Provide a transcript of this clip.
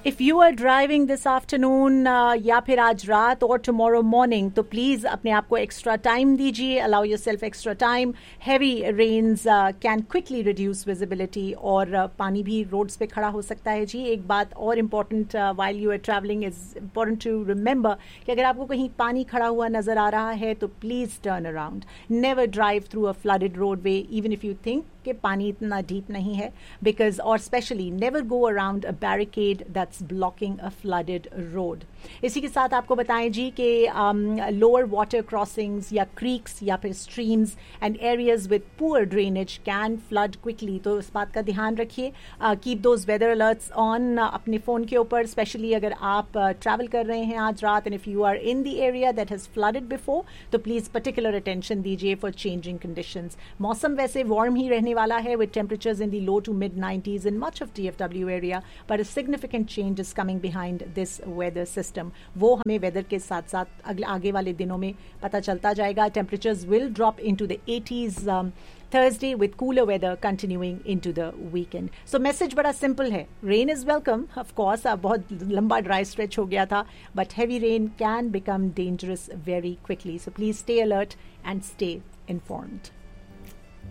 If you are driving this afternoon या फिर आज रात और टुमारो मॉर्निंग, तो प्लीज़ अपने आप को एक्स्ट्रा टाइम दीजिए. Allow your self extra time. Heavy rains can quickly reduce visibility और पानी भी रोड्स पे खड़ा हो सकता है जी. एक बात और important while you are travelling is important to remember कि अगर आपको कहीं पानी खड़ा हुआ नजर आ रहा है तो please turn around. Never drive through a flooded roadway even if you think कि पानी इतना डीप नहीं है, बिकॉज और specially never go around a barricade that's blocking a flooded road. इसी के साथ आपको बताएं जी कि लोअर वाटर क्रॉसिंग्स या क्रीक्स या फिर streams and areas with poor drainage can flood quickly. तो इस बात का ध्यान रखिए. Keep those weather alerts on अपने फ़ोन के ऊपर, स्पेशली अगर आप ट्रैवल कर रहे हैं आज रात and if you are in the area that has flooded before, तो प्लीज़ पर्टिकुलर अटेंशन दीजिए फॉर चेंजिंग कंडीशंस. मौसम वैसे वार्म ही रहने वाला है with temperatures in the low to mid 90s in much of DFW area, but a significant change is coming behind this weather system. वो हमें weather के साथ साथ आगे वाले दिनों में पता चलता जाएगा. Temperatures will drop into the 80s Thursday with cooler weather continuing into the weekend. So message बड़ा simple है. Rain is welcome, of course. बहुत लंबा dry stretch हो गया था, but heavy rain can become dangerous very quickly. So please stay alert and stay informed.